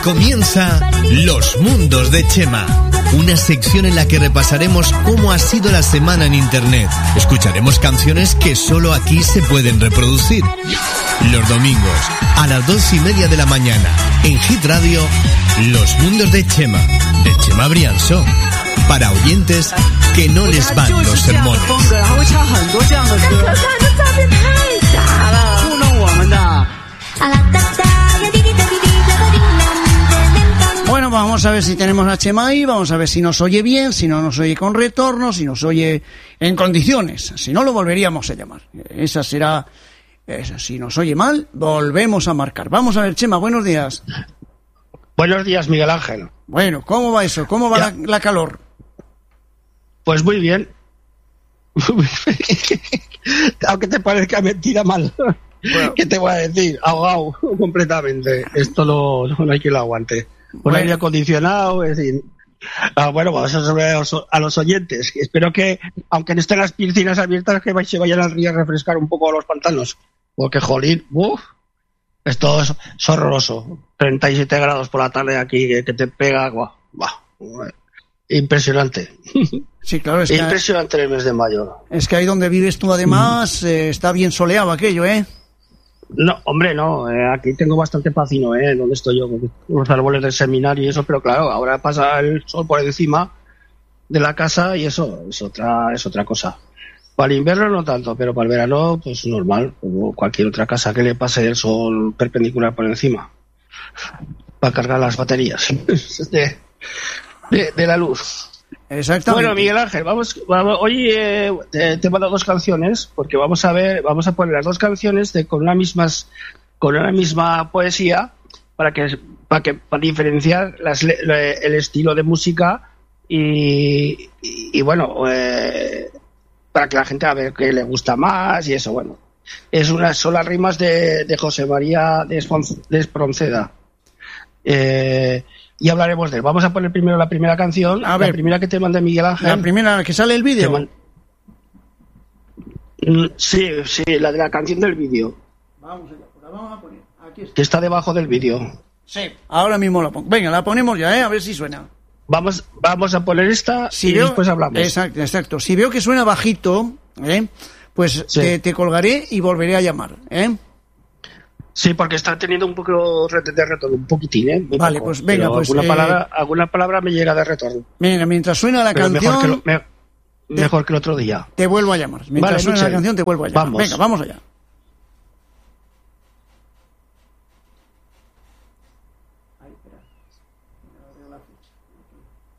Comienza Los Mundos de Chema, una sección en la que repasaremos cómo ha sido la semana en Internet. Escucharemos canciones que solo aquí se pueden reproducir. Los domingos, a las 2:30 de la mañana, en Hit Radio, Los Mundos de Chema Brianso. Para oyentes que no les van los sermones. Bueno, vamos a ver si tenemos a Chema ahí, vamos a ver si nos oye bien, si no nos oye con retorno, si nos oye en condiciones. Si no, lo volveríamos a llamar. Esa. Si nos oye mal, volvemos a marcar. Vamos a ver, Chema, buenos días. Buenos días, Miguel Ángel. Bueno, ¿cómo va eso? ¿Cómo va la calor? Pues muy bien. Aunque te parezca mentira mal. Bueno. ¿Qué te voy a decir? Ahogado completamente. Esto no hay quien lo aguante. Un aire acondicionado, es decir... bueno, vamos a saber a los oyentes. Espero que, aunque no estén las piscinas abiertas, que se vayan al río a refrescar un poco los pantanos. Porque, jolín, esto es horroroso. 37 grados por la tarde aquí, que te pega, impresionante. Sí, claro, es impresionante el mes de mayo. Es que ahí donde vives tú, además, está bien soleado aquello, ¿eh? No, hombre, no. Aquí tengo bastante pacino, donde estoy yo, con los árboles del seminario y eso, pero claro, ahora pasa el sol por encima de la casa y eso es otra cosa. Para el invierno no tanto, pero para el verano, pues normal, como cualquier otra casa que le pase el sol perpendicular por encima para cargar las baterías de la luz. Exactamente. Bueno, Miguel Ángel, vamos hoy te mando dos canciones, porque vamos a poner las dos canciones con una misma poesía para diferenciar el estilo de música y bueno, para que la gente a ver qué le gusta más y eso. Bueno, son las rimas de José María de Espronceda. Y hablaremos de él. Vamos a poner primero la primera canción, la primera que te mandé, Miguel Ángel. La primera que sale el vídeo. Sí, la de la canción del vídeo. Vamos a poner. Aquí está. Que está debajo del vídeo. Sí, ahora mismo la pongo. Venga, la ponemos ya, a ver si suena. Vamos a poner esta después hablamos. Exacto. Si veo que suena bajito, pues sí. te colgaré y volveré a llamar, Sí, porque está teniendo un poco de retorno, un poquitín, Vale, poco, pues venga, pues... Alguna palabra me llega de retorno. Venga, mientras suena la canción... Mejor que el otro día. Te vuelvo a llamar. Mientras suena la canción, te vuelvo a llamar. Vamos. Venga, vamos allá.